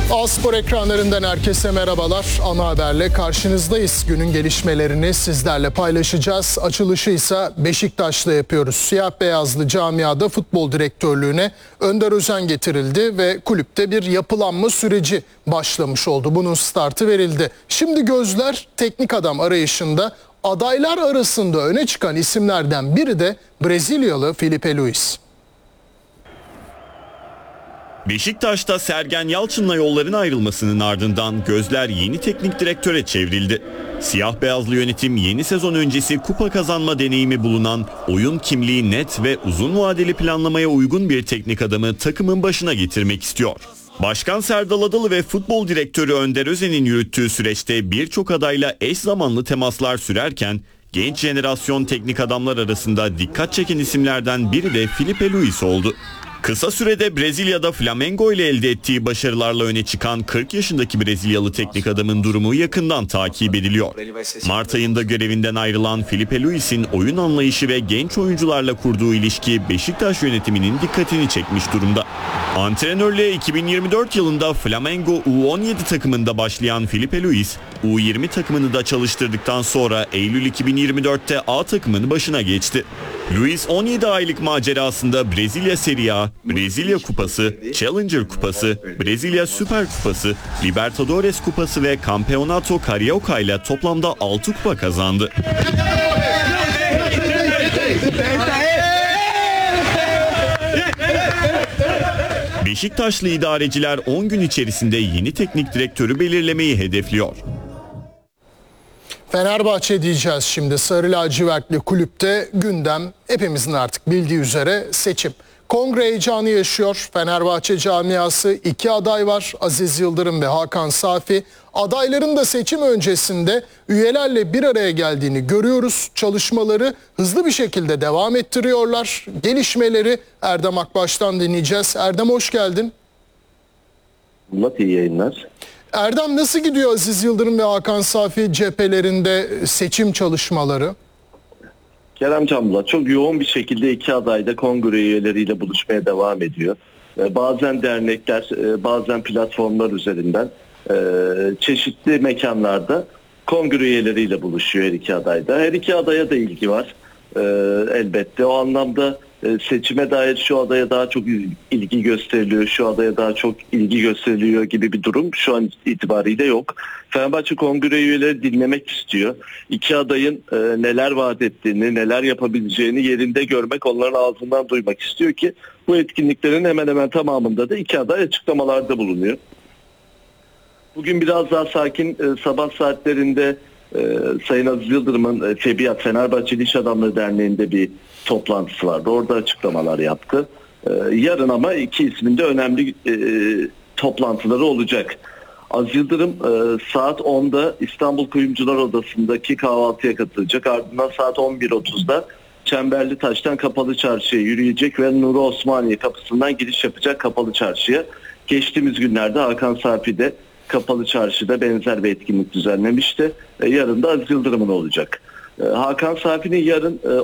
A-Spor ekranlarından herkese merhabalar. Ana haberle karşınızdayız. Günün gelişmelerini sizlerle paylaşacağız. Açılışı ise Beşiktaş'ta yapıyoruz. Siyah beyazlı camiada futbol direktörlüğüne Önder Özen getirildi ve kulüpte bir yapılanma süreci başlamış oldu. Bunun startı verildi. Şimdi gözler teknik adam arayışında. Adaylar arasında öne çıkan isimlerden biri de Brezilyalı Filipe Luis. Beşiktaş'ta Sergen Yalçın'la yolların ayrılmasının ardından gözler yeni teknik direktöre çevrildi. Siyah beyazlı yönetim yeni sezon öncesi kupa kazanma deneyimi bulunan, oyun kimliği net ve uzun vadeli planlamaya uygun bir teknik adamı takımın başına getirmek istiyor. Başkan Serdal Adalı ve futbol direktörü Önder Özen'in yürüttüğü süreçte birçok adayla eş zamanlı temaslar sürerken genç jenerasyon teknik adamlar arasında dikkat çeken isimlerden biri de Filipe Luis oldu. Kısa sürede Brezilya'da Flamengo ile elde ettiği başarılarla öne çıkan 40 yaşındaki Brezilyalı teknik adamın durumu yakından takip ediliyor. Mart ayında görevinden ayrılan Filipe Luis'in oyun anlayışı ve genç oyuncularla kurduğu ilişki Beşiktaş yönetiminin dikkatini çekmiş durumda. Antrenörlüğe 2024 yılında Flamengo U17 takımında başlayan Filipe Luis, U20 takımını da çalıştırdıktan sonra Eylül 2024'te A takımının başına geçti. Luis 17 aylık macerasında Brezilya Serie A, Brezilya Kupası, Challenger Kupası, Brezilya Süper Kupası, Libertadores Kupası ve Campeonato Carioca ile toplamda 6 kupa kazandı. Beşiktaşlı idareciler 10 gün içerisinde yeni teknik direktörü belirlemeyi hedefliyor. Fenerbahçe diyeceğiz şimdi. Sarı lacivertli kulüpte gündem hepimizin artık bildiği üzere seçim. Kongre heyecanı yaşıyor. Fenerbahçe camiası 2 aday var. Aziz Yıldırım ve Hakan Safi. Adayların da seçim öncesinde üyelerle bir araya geldiğini görüyoruz. Çalışmaları hızlı bir şekilde devam ettiriyorlar. Gelişmeleri Erdem Akbaş'tan dinleyeceğiz. Erdem hoş geldin. Murat iyi yayınlar. Erdem nasıl gidiyor Aziz Yıldırım ve Hakan Safi cephelerinde seçim çalışmaları? Kerem Canbulat çok yoğun bir şekilde 2 aday da kongre üyeleriyle buluşmaya devam ediyor. Bazen dernekler, bazen platformlar üzerinden çeşitli mekanlarda kongre üyeleriyle buluşuyor her 2 aday da. Her 2 adaya da ilgi var elbette. O anlamda seçime dair şu adaya daha çok ilgi gösteriliyor, şu adaya daha çok ilgi gösteriliyor gibi bir durum şu an itibariyle yok. Fenerbahçe kongre üyeleri dinlemek istiyor. 2 adayın neler vaat ettiğini, neler yapabileceğini yerinde görmek, onların ağzından duymak istiyor ki bu etkinliklerin hemen hemen tamamında da 2 aday açıklamalarda bulunuyor. Bugün biraz daha sakin sabah saatlerinde Sayın Aziz Yıldırım'ın FEBİAD Fenerbahçeli İş Adamları Derneği'nde bir toplantısı vardı. Orada açıklamalar yaptı. Yarın ama 2 ismin de önemli toplantıları olacak. Aziz Yıldırım saat 10'da İstanbul Kuyumcular Odası'ndaki kahvaltıya katılacak. Ardından saat 11.30'da Çemberli Taş'tan Kapalı Çarşı'ya yürüyecek ve Nuri Osmaniye kapısından giriş yapacak Kapalı Çarşı'ya. Geçtiğimiz günlerde Hakan Safi de Kapalı Çarşı'da benzer bir etkinlik düzenlemişti. Yarın da Aziz Yıldırım'ın olacak. Hakan Safi'nin yarın